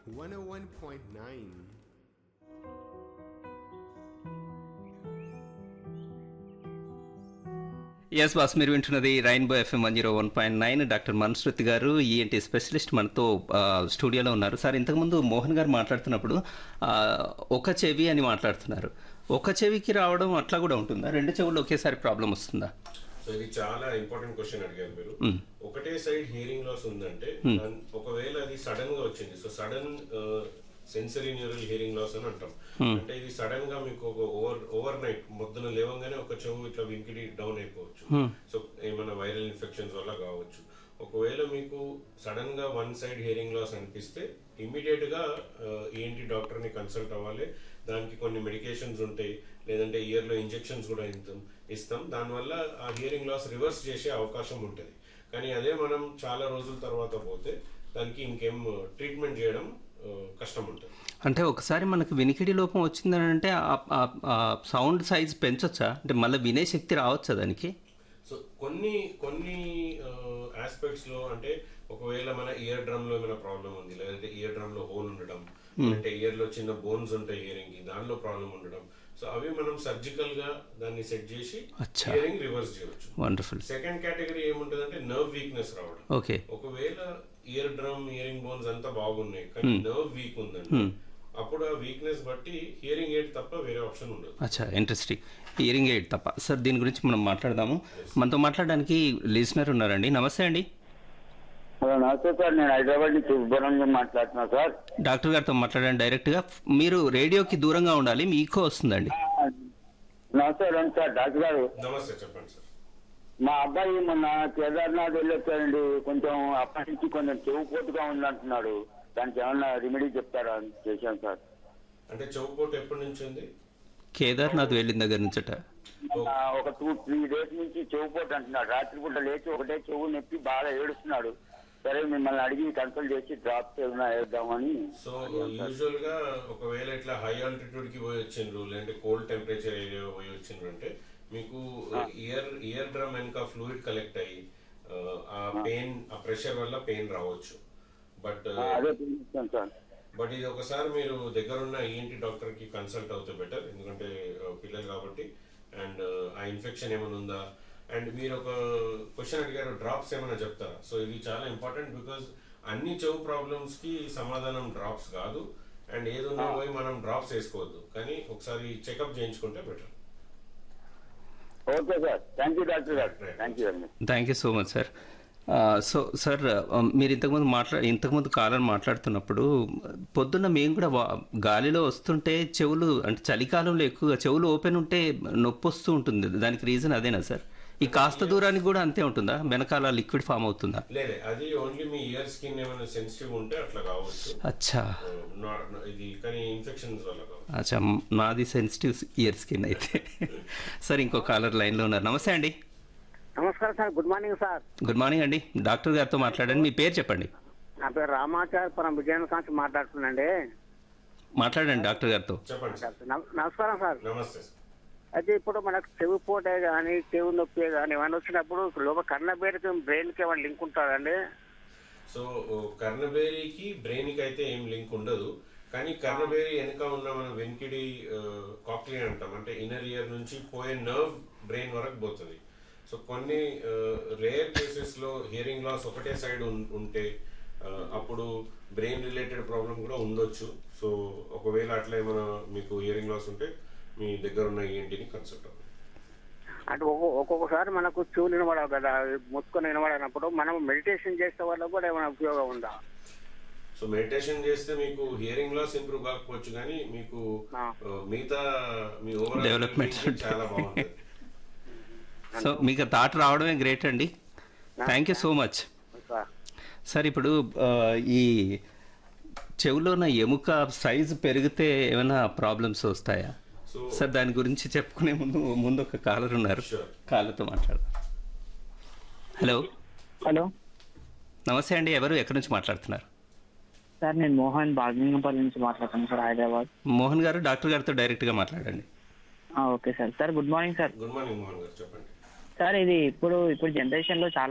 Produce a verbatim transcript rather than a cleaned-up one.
one oh one point nine. Yes boss, మీరు వింటున్నది rainbow FM one zero one point nine. Doctor మన్శృతి గారు ENT specialist మనతో ఆ, స్టూడియోలో ఉన్నారు. సార్, ఇంతకుముందు మోహన్ గారు మాట్లాడుతున్నప్పుడు ఆ, ఒక చెవి అని మాట్లాడుతున్నారు. ఒక చెవికి రావడం అట్లా కూడా ఉంటుందా? రెండు చెవులు ఒకేసారి ప్రాబ్లం వస్తుందా? సో ఇది చాలా ఇంపార్టెంట్ క్వశ్చన్ అడిగారు మీరు. ఒకటే సైడ్ హియరింగ్ లాస్ ఉందంటే దాన్- ఒకవేళ అది సడన్ గా వచ్చింది, so sudden sensory neural hearing loss అని అంటాం. అంటే ఇది సడన్ గా మీకు ఒక ఓవర్ ఓవర్ నైట్ మొద్దున లేవగానే ఒక చెవు ఇట్లా వినికిడి డౌన్ అయిపోవచ్చు. సో ఏమైనా వైరల్ ఇన్ఫెక్షన్స్ వల్ల కావచ్చు. ఒకవేళ మీకు సడన్ గా వన్ సైడ్ హియరింగ్ లాస్ అనిపిస్తే ఇమ్మీడియట్ గా ఈఎన్టీ డాక్టర్ ని కన్సల్ట్ అవ్వాలి. దానికి కొన్ని మెడికేషన్స్ ఉంటాయి, లేదంటే ఇయర్ లో ఇంజెక్షన్స్ కూడా ఇస్తాం ఇస్తాం దానివల్ల ఆ హియరింగ్ లాస్ రివర్స్ చేసే అవకాశం ఉంటుంది. కానీ అదే మనం చాలా రోజుల తర్వాత పోతే దానికి ఇంకేం ట్రీట్మెంట్ చేయడం ఆ, కష్టం ఉంటుంది. అంటే ఒకసారి మనకు వినికిడి లోపం వచ్చిందని అంటే ఆ సౌండ్ సైజ్ పెంచొచ్చా? అంటే మళ్ళీ వినే శక్తి రావచ్చా దానికి? సో కొన్ని కొన్ని ఆస్పెక్ట్స్ లో అంటే ఒకవేళ మన ఇయర్ డ్రమ్ లో ఏమైనా ప్రాబ్లం ఉంది, లేదంటే ఇయర్ డ్రమ్ లో హోల్ ఉండడం, అంటే ఇయర్ లో చిన్న బోన్స్ ఉంటాయి హియరింగ్ కి, దానిలో ప్రాబ్లం ఉండడం, సో అవి మనం సర్జికల్ గా దాన్ని సెట్ చేసి అచ్చా. హియరింగ్ రివర్స్ చేయవచ్చు. వండర్ఫుల్. సెకండ్ కేటగిరీ ఏముంటుందంటే నర్వ్ వీక్నెస్ రావడం. ఓకే. ఒకవేళ ఇయర్ డ్రమ్ ఇయరింగ్ బోన్స్ అంతా బాగున్నాయి కానీ నర్వ్ వీక్ ఉందండి, అప్పుడు ఆ వీక్నెస్ బట్టి హియరింగ్ ఎయిడ్ తప్ప వేరే ఆప్షన్ ఉండదు. అచ్చా, ఇంట్రెస్టింగ్. హియరింగ్ ఎయిడ్ తప్ప. సార్, దీని గురించి మనం మాట్లాడదాము. మనతో మాట్లాడడానికి లిజనర్ ఉన్నారండి. నమస్తే అండి. హలో, నమస్తే సార్. నేను హైదరాబాద్ నుంచి సుబ్రహ్మణ్యం మాట్లాడుతున్నా సార్. డాక్టర్ గారితో మాట్లాడండి డైరెక్ట్గా. మీరు రేడియోకి దూరంగా ఉండాలి, మీ ఈకో వస్తుందండి. నమస్కారం సార్. డాక్టర్ గారు, నమస్తే, చెప్పండి సార్. మా అబ్బాయి మొన్న కేదార్నాథ్ వెళ్ళొచ్చారండి. కొంచెం అప్పటి నుంచి కొంచెం చెవు పోటుగా ఉందంటున్నాడు. దానికి ఏమన్నా రెమెడీ చెప్తారా అని చేశాను సార్. అంటే చౌపోటు ఎప్పటి నుంచి ఉంది? కేదార్నాథ్ వెళ్ళిన దగ్గర నుంచట. ఆ, ఒక టూ త్రీ డేస్ నుంచి చెవు పోటు అంటున్నాడు. రాత్రిపూట లేచి ఒకటే చెవు నొప్పి బాగా ఏడుస్తున్నాడు. సరే, మిమ్మల్ని అడిగి కన్సల్ట్ చేసి డ్రాప్స్ ఏమైనా వేద్దామని. సో యూజువల్ గా ఒకవేళ ఇట్లా హై ఆల్టిట్యూడ్ కి పోయి వచ్చిండ్రు, లేదంటే కోల్డ్ టెంపరేచర్ ఏరియా పోయి వచ్చిండ్రు అంటే మీకు ఇయర్ ఇయర్ డ్రమ్ వెనక ఫ్లూయిడ్ కలెక్ట్ అయ్యి ఆ పెయిన్, ఆ ప్రెషర్ వల్ల పెయిన్ రావచ్చు. బట్ అదే చూపిస్తాను సార్. బట్ ఇది ఒకసారి మీరు దగ్గరున్న ఈఎన్టీ డాక్టర్ కి కన్సల్ట్ అవుతే బెటర్, ఎందుకంటే ఆ, పిల్లలు కాబట్టి. అండ్ ఆ ఇన్ఫెక్షన్ ఏమైనా ఉందా, అండ్ మీరు ఒక క్వశ్చన్ అడిగారు, డ్రాప్స్ ఏమైనా చెప్తారా? సో ఇది చాలా ఇంపార్టెంట్, బికాజ్ అన్ని చెవు ప్రాబ్లమ్స్ కి సమాధానం డ్రాప్స్ కాదు. అండ్ ఏదున్నా పోయి మనం డ్రాప్స్ వేసుకోవద్దు, కానీ ఒకసారి చెకప్ చేయించుకుంటే better. Okay sir. Thank you doctor గారు. Thank you very much. Thank you so much sir. So sir, మీరు ఇంతకుముందు మాట్లా ఇంతకుముందు కాలం మాట్లాడుతున్నప్పుడు పొద్దున్న మేము కూడా వా- గాలిలో వస్తుంటే చెవులు, అంటే చలికాలంలో ఎక్కువగా చెవులు ఓపెన్ ఉంటే నొప్పి వస్తూ ఉంటుంది. దానికి రీజన్ అదేనా సార్? ఈ కాస్త దూరానికి కూడా అంతే ఉంటుందా? వెనకాల లిక్విడ్ ఫామ్ అవుతుందా? లేదే, అది ఓన్లీ మీ ఇయర్ స్కిన్ ఏమైనా సెన్సిటివ్ ఉంటే అట్లా కావచ్చు. అచ్చా నా- నా- ఇది కానీ ఇన్ఫెక్షన్స్ వల్ల కావచ్చు. అచ్చా, నాది సెన్సిటివ్ ఇయర్ స్కిన్ అయితే. సార్, ఇంకో కాలర్ లైన్లో ఉన్నారు. నమస్తే అండి. నమస్కారం sir. Good morning sir. Good morning అండి. డాక్టర్ గారితో మాట్లాడండి. మీ పేరు చెప్పండి. నా పేరు రామాచార్యపురం విజయనగరం కాంచి మాట్లాడుతున్నాండి. మాట్లాడండి డాక్టర్ గారితో. చెప్పండి సార్. నమ- నమస్కారం సార్. నమస్తే సార్. అయితే ఇప్పుడు మనకు చెవి పోటే కానీ చెవి నొప్పి కానీ ఏమైనా వచ్చినప్పుడు లోపల కన్నబేరికి బ్రెయిన్కి ఏమైనా లింక్ ఉంటుందండి? సో కర్ణబేరికి బ్రెయిన్ కి అయితే ఏం లింక్ ఉండదు, కానీ కర్ణబేరి వెనక ఉన్న మన వెనికిడి కాక్లియా అంటాం, అంటే ఇన్నర్ ఇయర్ నుంచి పోయే నర్వ్ బ్రెయిన్ వరకు పోతుంది. సో కొన్ని రేర్ కేసెస్ లో హియరింగ్ లాస్ ఒకటే సైడ్ ఉంటే ఆ, అప్పుడు బ్రెయిన్ రిలేటెడ్ ప్రాబ్లం కూడా ఉండొచ్చు. సో ఒకవేళ అట్లా ఏమైనా మీకు హియరింగ్ లాస్ ఉంటే మీ దగ్గర ఉన్న ఈఎన్టీని కన్సల్ట్ అవ్వండి. అంటే ఒక్కొ- ఒక్కొక్కసారి మనకు చెవులు వినబడవు కదా, ముత్తుకొని వినబడినప్పుడు మనం మెడిటేషన్ చేసే వల్ల కూడా ఏమైనా ఉపయోగం ఉందా? సో మెడిటేషన్ చేస్తే మీకు హియరింగ్ లాస్ ఇంప్రూవ్ కాకపోవచ్చు, కానీ మీకు ఆ. ఆ, మిగతా మీ ఓవరాల్ Development డెవలప్మెంట్ చాలా బాగుంటుంది. సో మీకు థాట్ రావడమే గ్రేట్ అండి. Thank you so much sir. Sir. ఇప్పుడు ఆ, ఈ చెవులో ఉన్న ఎముక సైజు పెరిగితే ఏమైనా ప్రాబ్లమ్స్ వస్తాయా? సో సార్, దాని గురించి చెప్పుకునే ముందు ముందు ఒక కాలర్ ఉన్నారు. Sure. కాలర్తో మాట్లాడదాం. హలో, హలో నమస్తే అండి. ఎవరు, ఎక్కడి నుంచి మాట్లాడుతున్నారు? సార్, నేను మోహన్ బాగ్లింగపల్లి నుంచి మాట్లాడుతున్నాను సార్, హైదరాబాద్. మోహన్ గారు, డాక్టర్ గారితో డైరెక్ట్గా మాట్లాడండి. ఆ, okay sir. Sir, good morning sir. Good morning Mohan గారు, చెప్పండి. సార్, ఇది ఇప్పుడు ఇప్పుడు జనరేషన్లో చాలా